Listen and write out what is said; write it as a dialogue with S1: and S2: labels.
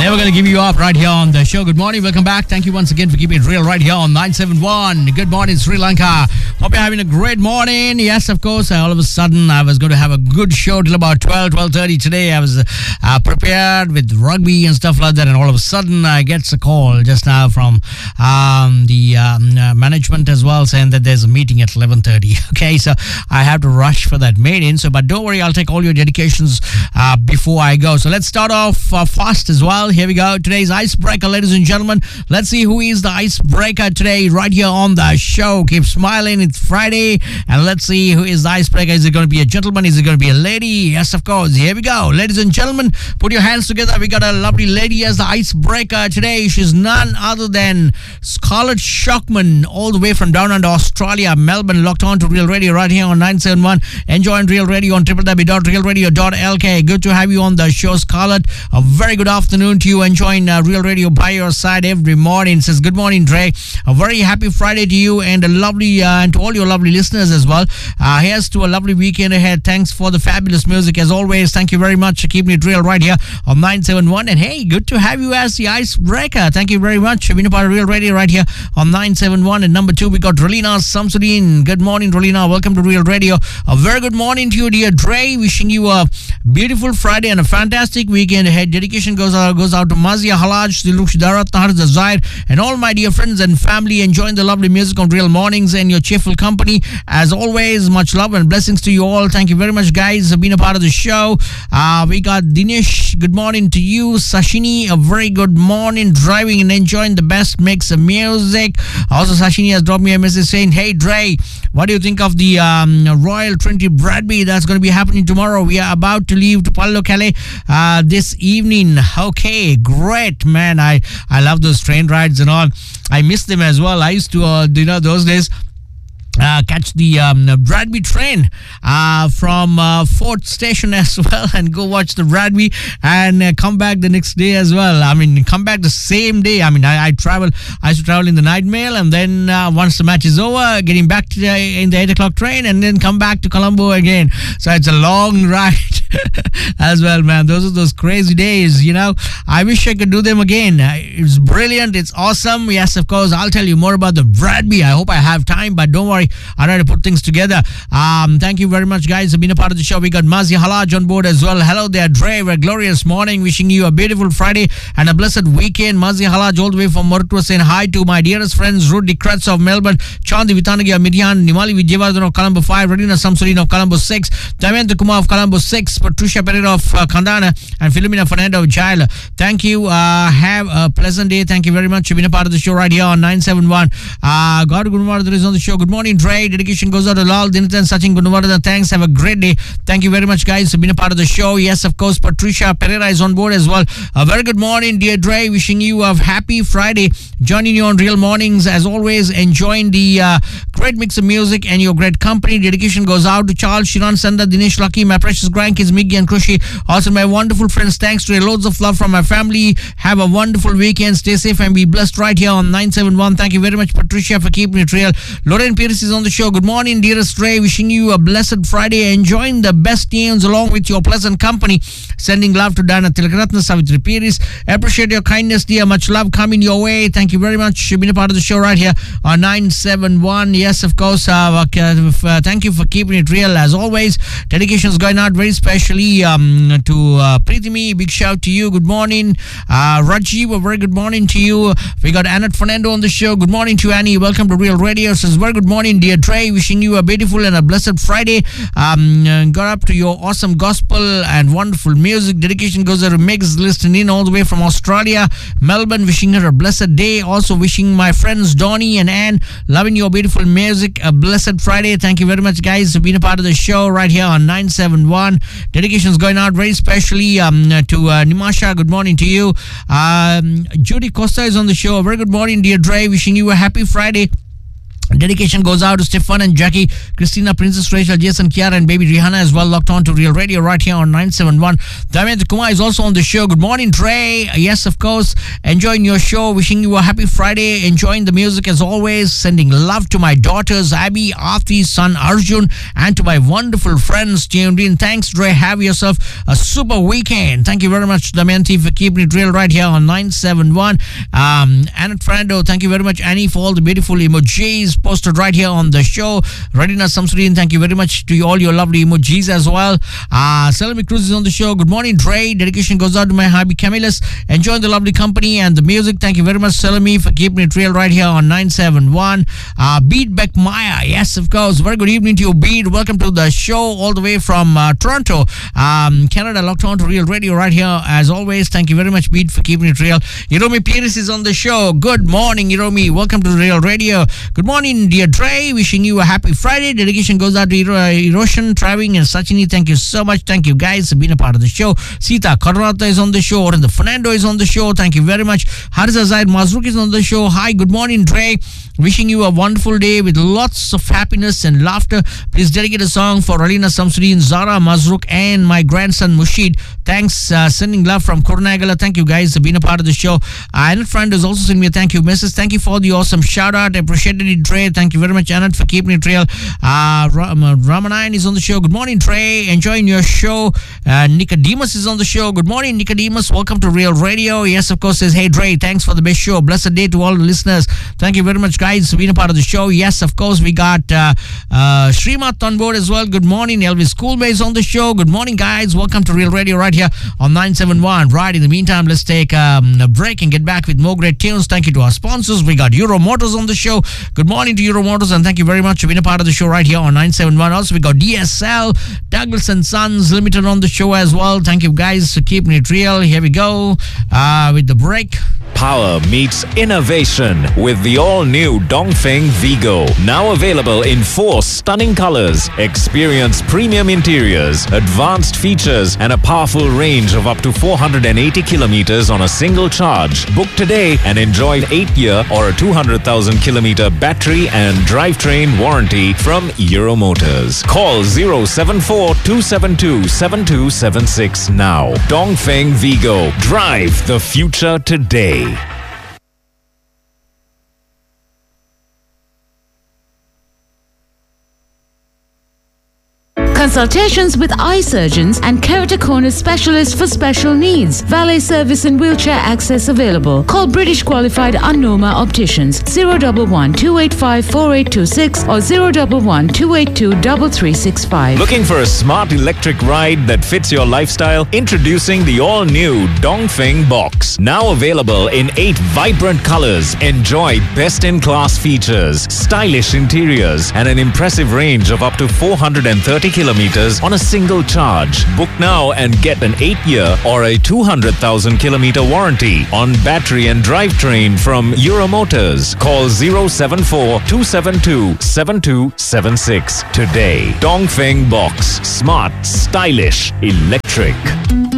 S1: Never gonna give you up right here on the show. Good morning, welcome back. Thank you once again for keeping it real right here on 971. Good morning, Sri Lanka. Hope you're having a great morning. Yes, of course, all of a sudden I was going to have a good show till about 12:30 today. I was prepared with rugby and stuff like that, and all of a sudden I get a call just now from the management as well, saying that there's a meeting at 11:30. Okay, so I have to rush for that meeting. So, but don't worry, I'll take all your dedications before I go. So let's start off fast as well. Here we go. Today's icebreaker, ladies and gentlemen. Let's see who is the icebreaker today right here on the show. Keep smiling. It's Friday. And let's see who is the icebreaker. Is it going to be a gentleman? Is it going to be a lady? Yes, of course. Here we go. Ladies and gentlemen, put your hands together. We got a lovely lady as the icebreaker today. She's none other than Scarlett Shockman, all the way from down under Australia, Melbourne, locked on to Real Radio right here on 971. Enjoying Real Radio on www.realradio.lk. Good to have you on the show, Scarlett. A very good afternoon to you. Enjoying Real Radio by your side every morning. Says good morning, Dre. A very happy Friday to you and a lovely and to all your lovely listeners as well. Here's to a lovely weekend ahead. Thanks for the fabulous music as always. Thank you very much for keeping it real right here on 971. And hey, good to have you as the icebreaker. Thank you very much for being a part of Real Radio right here on 971. And number 2, we got Rolina Samsudin. Good morning, Rolina. Welcome to Real Radio. A very good morning to you, dear Dre. Wishing you a beautiful Friday and a fantastic weekend ahead. Dedication goes out to Mazia Halaj, Silush Darat, Tahar Zaire, and all my dear friends and family enjoying the lovely music on Real Mornings and your cheerful company. As always, much love and blessings to you all. Thank you very much, guys, for being a part of the show. We got Dinesh. Good morning to you. Sashini, a very good morning, driving and enjoying the best mix of music. Also, Sashini has dropped me a message saying, hey, Dre, what do you think of the Royal Trinity Bradby that's going to be happening tomorrow? We are about to leave to Palo Calais this evening. Okay, great, man. I love those train rides and all. I miss them as well. I used to, those days, catch the Bradby train from Fort Station as well and go watch the Bradby and come back the next day as well. I mean, come back the same day. I mean, I used to travel in the night mail, and then once the match is over, getting back to in the 8 o'clock train and then come back to Colombo again. So it's a long ride as well, man. Those are those crazy days, I wish I could do them again. It's brilliant. It's awesome. Yes, of course, I'll tell you more about the Bradby. I hope I have time, but don't worry. I try to put things together. Thank you very much, guys, for being a part of the show. We got Mazi Halaj on board as well. Hello there, Dre. A glorious morning. Wishing you a beautiful Friday and a blessed weekend. Mazi Halaj all the way from Mortua saying hi to my dearest friends, Rudy Kratz of Melbourne, Chandi Vitanagi of Midian, Nimali Vijayavardhan of Colombo 5, Radina Samsurin of Colombo 6, Damayanti Kumar of Colombo 6, Patricia Pereira of Kandana, and Philomena Fernando of Jaila. Thank you. Have a pleasant day. Thank you very much for being a part of the show right here on 971. God Gunwardhan is on the show. Good morning, Dre. Dedication goes out to Lal, Dinathan, Sachin Gunwardhan. Thanks. Have a great day. Thank you very much, guys, for being a part of the show. Yes, of course, Patricia Pereira is on board as well. A very good morning, dear Dre. Wishing you a happy Friday. Joining you on Real Mornings as always. Enjoying the great mix of music and your great company. Dedication goes out to Charles, Shiran, Sanda, Dinesh, Lucky, my precious grandkids, Miggy and Krushi. Also, my wonderful friends. Thanks to you. Loads of love from my family. Have a wonderful weekend. Stay safe and be blessed right here on 971. Thank you very much, Patricia, for keeping it real. Lauren Pierce is on the show. Good morning, dearest Ray. Wishing you a blessed Friday. Enjoying the best tunes along with your pleasant company. Sending love to Dana Tilakaratna, Savitri Pierce. Appreciate your kindness, dear. Much love coming your way. Thank you very much for being a part of the show right here on 971. Yes, of course. Thank you for keeping it real as always. Dedications going out very specially to Prithimi. Big shout to you. Good morning. Rajiv, a very good morning to you. We got Annette Fernando on the show. Good morning to you, Annie. Welcome to Real Radio. Says very good morning, dear Trey. Wishing you a beautiful and a blessed Friday. Got up to your awesome gospel and wonderful music. Dedication goes to Megs listening in all the way from Australia, Melbourne. Wishing her a blessed day. Also wishing my friends Donnie and Anne, loving your beautiful music, a blessed Friday. Thank you very much, guys, for being a part of the show right here on 971. Dedications going out very specially to Nimasha. Good morning to you. Judy Costa is on the show. A very good morning, dear Dre. Wishing you a happy Friday Dedication goes out to Stefan and Jackie, Christina, Princess Rachel, Jason, Kiara, and baby Rihanna as well, locked on to Real Radio right here on 971. Damayanti Kumar is also on the show. Good morning, Trey. Yes, of course. Enjoying your show. Wishing you a happy Friday. Enjoying the music as always. Sending love to my daughters, Abby, Aarti's son, Arjun, and to my wonderful friends tuned in. Thanks, Trey. Have yourself a super weekend. Thank you very much, Damayanti, for keeping it real right here on 971. Annette Frando, thank you very much, Annie, for all the beautiful emojis posted right here on the show. Radina Samsudin, thank you very much to all your lovely emojis as well. Salami Cruz is on the show. Good morning, Dre. Dedication goes out to my hubby Camillus. Enjoying the lovely company and the music. Thank you very much, Salami, for keeping it real right here on 971. Beat Beck Maya, yes, of course. Very good evening to you, Beat. Welcome to the show all the way from Toronto, Canada, locked on to Real Radio right here as always. Thank you very much, Beat, for keeping it real. Hiromi Pieris is on the show. Good morning, Hiromi. Welcome to Real Radio. Good morning, dear Dre. Wishing you a happy Friday. Dedication goes out to Hiroshan, Traving, and Sachini. Thank you so much. Thank you guys for being a part of the show. Sita Karnata is on the show. And the Fernando is on the show. Thank you very much. Haris Azaid Mazruk is on the show. Hi, good morning, Dre. Wishing you a wonderful day with lots of happiness and laughter. Please dedicate a song for Alina Samsudin, Zara Mazruk, and my grandson Mushid. Thanks. Sending love from Kurunagala. Thank you guys for being a part of the show. Annette Friend has also sent me a thank you message. Thank you for the awesome shout out. I appreciated it, Trey. Thank you very much, Annette, for keeping it real. Ramanayan is on the show. Good morning, Trey. Enjoying your show. Nicodemus is on the show. Good morning, Nicodemus. Welcome to Real Radio. Yes, of course, says, hey, Trey, thanks for the best show. Blessed day to all the listeners. Thank you very much, guys, for being a part of the show. Yes, of course, we got Srimat on board as well. Good morning. Elvis Schoolmate is on the show. Good morning, guys. Welcome to Real Radio right here on 971. Right, in the meantime, let's take a break and get back with more great tunes. Thank you to our sponsors. We got Euro Motors on the show. Good morning to Euro Motors, and thank you very much for being a part of the show right here on 971. Also, we got DSL, Douglas and Sons Limited on the show as well. Thank you guys for keeping it real. Here we go with the break.
S2: Power meets innovation with the all-new Dongfeng Vigo. Now available in 4 stunning colors. Experience premium interiors, advanced features, and a powerful range of up to 480 kilometers on a single charge. Book today and enjoy 8-year or a 200,000-kilometer battery and drivetrain warranty from Euro Motors. Call 074-272-7276 now. Dongfeng Vigo. Drive the future today.
S3: Consultations with eye surgeons and keratoconus specialists for special needs. Valet service and wheelchair access available. Call British qualified Unnoma Opticians 011-285-4826 or 011-282-3365.
S2: Looking for a smart electric ride that fits your lifestyle? Introducing the all-new Dongfeng Box. Now available in 8 vibrant colors. Enjoy best-in-class features, stylish interiors, and an impressive range of up to 430 kilometers on a single charge. Book now and get an 8-year or a 200,000-kilometer warranty on battery and drivetrain from Euro Motors. Call 074-272-7276 today. Dongfeng Box. Smart, stylish, electric.